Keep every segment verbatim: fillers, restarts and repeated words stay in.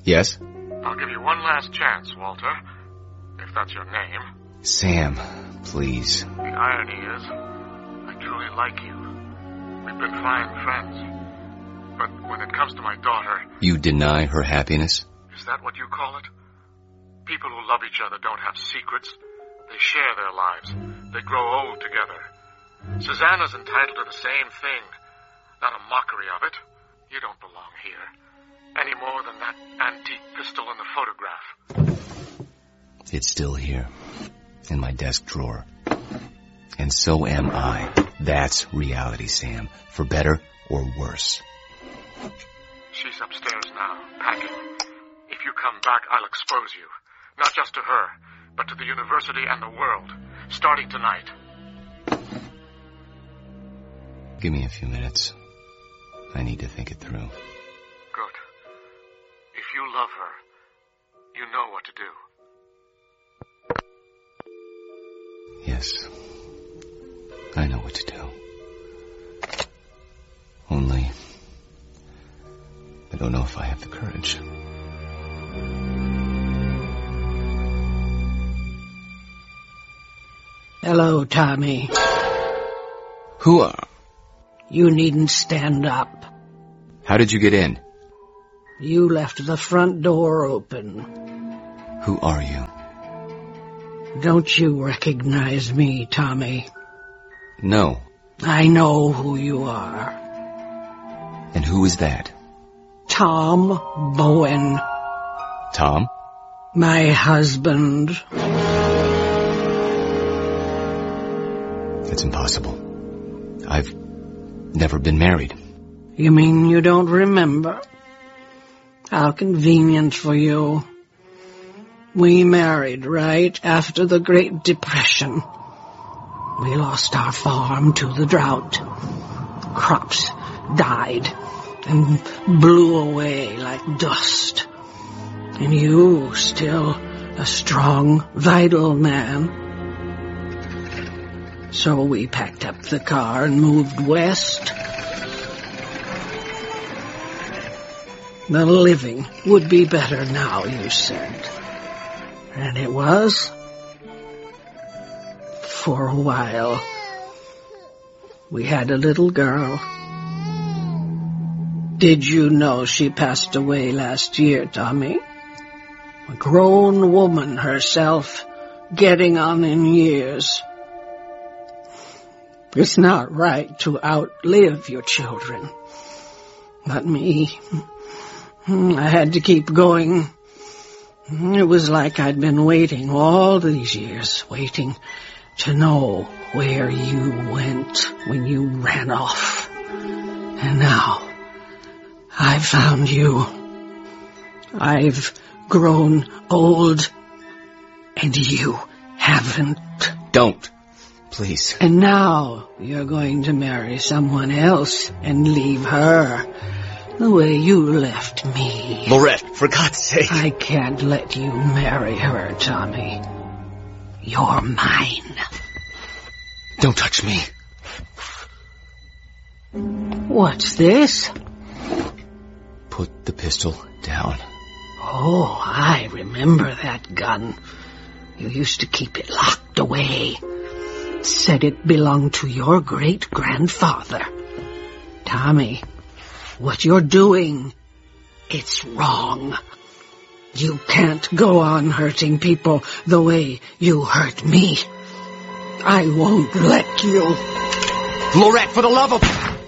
Yes? I'll give you one last chance, Walter, if that's your name. Sam, please. The irony is, I truly like you. We've been fine friends. But when it comes to my daughter... You deny her happiness? Is that what you call it? People who love each other don't have secrets. They share their lives. They grow old together. Susanna's entitled to the same thing. Not a mockery of it. You don't belong here. Any more than that antique pistol in the photograph. It's still here. In my desk drawer. And so am I. That's reality, Sam. For better or worse. She's upstairs now, packing. If you come back, I'll expose you. Not just to her, but to the university and the world. Starting tonight. Give me a few minutes. I need to think it through. Good. If you love her, you know what to do. Yes. I know what to do. Only... I don't know if I have the courage. Hello, Tommy. Who are... You needn't stand up. How did you get in? You left the front door open. Who are you? Don't you recognize me, Tommy? No. I know who you are. And who is that? Tom Bowen. Tom? My husband. That's impossible. I've never been married. You mean you don't remember? How convenient for you. We married right after the Great Depression. We lost our farm to the drought. Crops died and blew away like dust. And you, still a strong, vital man. So we packed up the car and moved west. The living would be better now, you said. And it was. For a while. We had a little girl. Did you know she passed away last year, Tommy? A grown woman herself, getting on in years. It's not right to outlive your children. But me, I had to keep going. It was like I'd been waiting all these years, waiting to know where you went when you ran off. And now, I've found you. I've grown old, and you haven't. Don't. Please. And now you're going to marry someone else and leave her the way you left me. Lorette, for God's sake. I can't let you marry her, Tommy. You're mine. Don't touch me. What's this? Put the pistol down. Oh, I remember that gun. You used to keep it locked away. Said it belonged to your great-grandfather. Tommy, what you're doing, it's wrong. You can't go on hurting people the way you hurt me. I won't let you. Lorette, for the love of...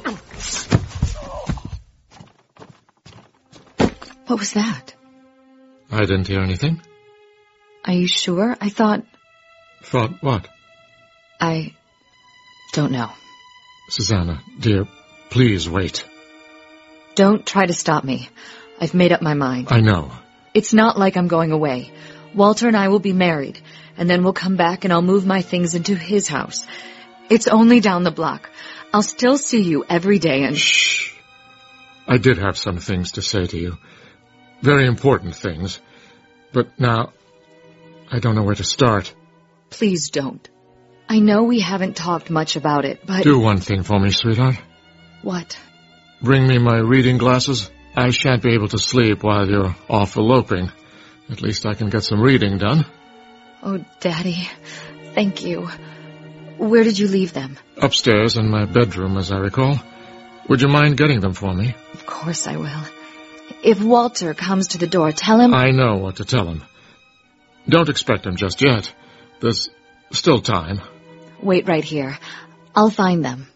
What was that? I didn't hear anything. Are you sure? I thought... Thought what? I don't know. Susanna, dear, please wait. Don't try to stop me. I've made up my mind. I know. It's not like I'm going away. Walter and I will be married, and then we'll come back and I'll move my things into his house. It's only down the block. I'll still see you every day and... Shh. I did have some things to say to you. Very important things. But now, I don't know where to start. Please don't. I know we haven't talked much about it, but... Do one thing for me, sweetheart. What? Bring me my reading glasses I shan't be able to sleep while you're off eloping. At least I can get some reading done. Oh, Daddy, thank you. Where did you leave them? Upstairs in my bedroom, as I recall. Would you mind getting them for me? Of course I will. If Walter comes to the door, tell him... I know what to tell him. Don't expect him just yet. There's still time. Wait right here. I'll find them.